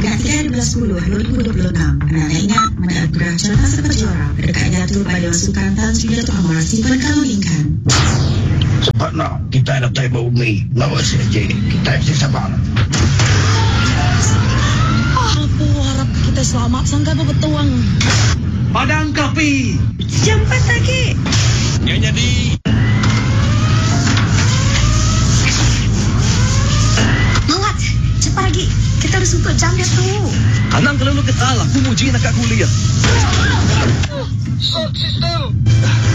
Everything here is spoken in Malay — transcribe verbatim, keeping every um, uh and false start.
Dekat tiga belas sepuluh dua ribu dua puluh enam, anda ingat mana anugerah Jalur Sepak Juara dekat jatuh pada Dewan Tan Sri Dato' Anwar Simpan Kalongingkan. Sebab nak kita ada time bumi, lawan saja. Kita mesti sabar. Apa harap kita selamat sangka berpetuang. Padang kapi. Jam empat lagi. Yang jadi. Mawat, cepat lagi. Kita harus untuk jam dia tu. Anang kalau lu ketalah, aku muji nak kat kuliah. Sound system.